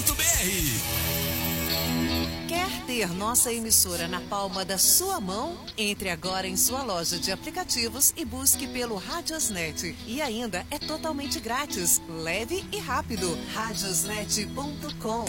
Quer ter nossa emissora na palma da sua mão? Entre agora em sua loja de aplicativos e busque pelo Radiosnet. E ainda é totalmente grátis, leve e rápido. Radiosnet.com.